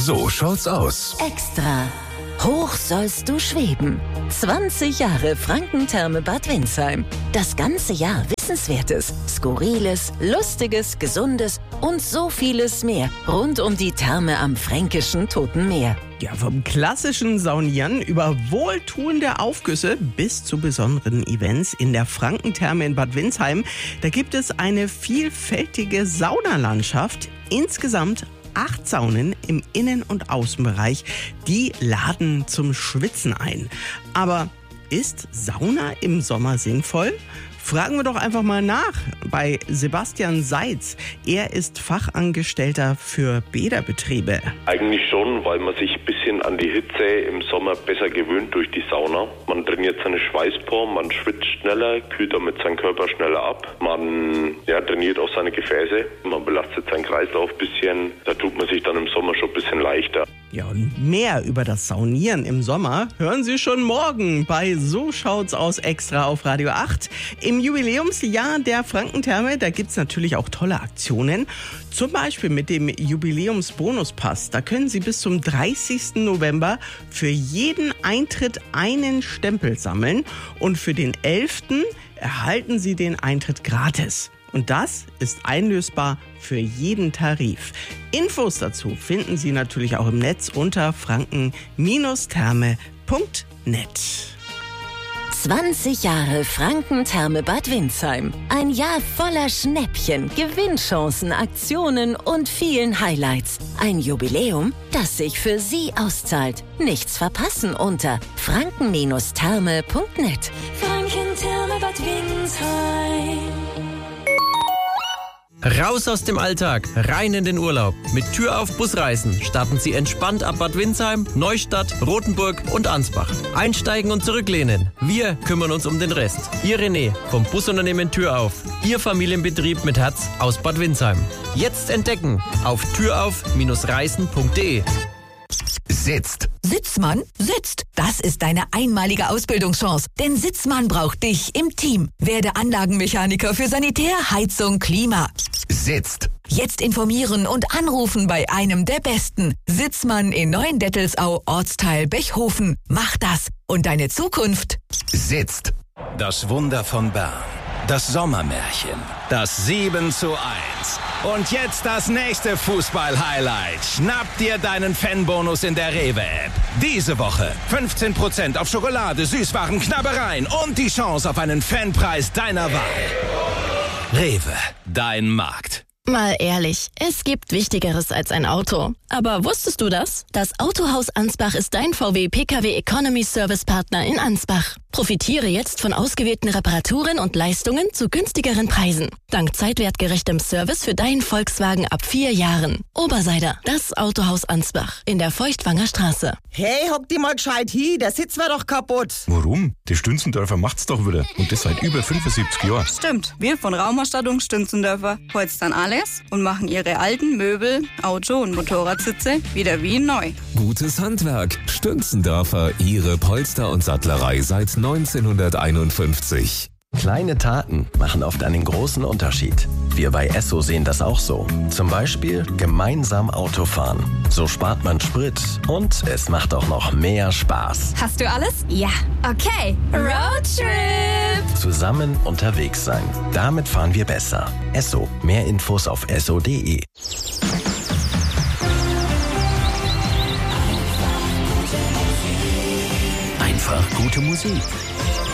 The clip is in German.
So schaut's aus. Extra. Hoch sollst du schweben. 20 Jahre Frankentherme Bad Windsheim. Das ganze Jahr Wissenswertes, Skurriles, Lustiges, Gesundes und so vieles mehr rund um die Therme am fränkischen Toten Meer. Ja, vom klassischen Saunieren über wohltuende Aufgüsse bis zu besonderen Events in der Frankentherme in Bad Windsheim. Da gibt es eine vielfältige Saunalandschaft. Insgesamt 8 Saunen im Innen- und Außenbereich, die laden zum Schwitzen ein. Aber ist Sauna im Sommer sinnvoll? Fragen wir doch einfach mal nach bei Sebastian Seitz. Er ist Fachangestellter für Bäderbetriebe. Eigentlich schon, weil man sich ein bisschen an die Hitze im Sommer besser gewöhnt durch die Sauna. Man trainiert seine Schweißporen, man schwitzt schneller, kühlt damit seinen Körper schneller ab. Man trainiert auch seine Gefäße, man belastet seinen Kreislauf ein bisschen. Da tut man sich dann im Sommer schon ein bisschen leichter. Ja, und mehr über das Saunieren im Sommer hören Sie schon morgen bei So schaut's aus extra auf Radio 8. Im Jubiläumsjahr der Frankentherme, da gibt's natürlich auch tolle Aktionen. Zum Beispiel mit dem Jubiläumsbonuspass. Da können Sie bis zum 30. November für jeden Eintritt einen Stempel sammeln. Und für den 11. erhalten Sie den Eintritt gratis. Und das ist einlösbar für jeden Tarif. Infos dazu finden Sie natürlich auch im Netz unter franken-therme.net. 20 Jahre Frankentherme Bad Windsheim. Ein Jahr voller Schnäppchen, Gewinnchancen, Aktionen und vielen Highlights. Ein Jubiläum, das sich für Sie auszahlt. Nichts verpassen unter franken-therme.net. Frankentherme Bad Windsheim. Raus aus dem Alltag, rein in den Urlaub. Mit Tür auf Busreisen starten Sie entspannt ab Bad Windsheim, Neustadt, Rothenburg und Ansbach. Einsteigen und zurücklehnen. Wir kümmern uns um den Rest. Ihr René vom Busunternehmen Tür auf. Ihr Familienbetrieb mit Herz aus Bad Windsheim. Jetzt entdecken auf türauf-reisen.de. Sitzt. Sitzmann sitzt. Das ist deine einmalige Ausbildungschance. Denn Sitzmann braucht dich im Team. Werde Anlagenmechaniker für Sanitär, Heizung, Klima. Sitzt. Jetzt informieren und anrufen bei einem der Besten. Sitzmann in Neuendettelsau, Ortsteil Bechhofen. Mach das und deine Zukunft Sitzt. Das Wunder von Bern. Das Sommermärchen. Das 7:1. Und jetzt das nächste Fußball-Highlight. Schnapp dir deinen Fanbonus in der Rewe-App. Diese Woche 15% auf Schokolade, Süßwaren, Knabbereien und die Chance auf einen Fanpreis deiner Wahl. Rewe, dein Markt. Mal ehrlich, es gibt Wichtigeres als ein Auto. Aber wusstest du das? Das Autohaus Ansbach ist dein VW Pkw Economy Service Partner in Ansbach. Profitiere jetzt von ausgewählten Reparaturen und Leistungen zu günstigeren Preisen. Dank zeitwertgerechtem Service für deinen Volkswagen ab 4 Jahren. Oberseider, das Autohaus Ansbach in der Feuchtwanger Straße. Hey, hock die mal gescheit hin, der Sitz war doch kaputt. Warum? Die Stünzendörfer macht's doch wieder. Und das seit über 75 Jahren. Stimmt, wir von Raumausstattung Stünzendörfer holzen dann alles und machen ihre alten Möbel, Auto- und Motorradsitze wieder wie neu. Gutes Handwerk. Stünzendörfer, Ihre Polster- und Sattlerei seit 1951. Kleine Taten machen oft einen großen Unterschied. Wir bei Esso sehen das auch so. Zum Beispiel gemeinsam Autofahren. So spart man Sprit und es macht auch noch mehr Spaß. Hast du alles? Ja. Okay. Roadtrip! Zusammen unterwegs sein. Damit fahren wir besser. Esso. Mehr Infos auf esso.de. Einfach gute Musik.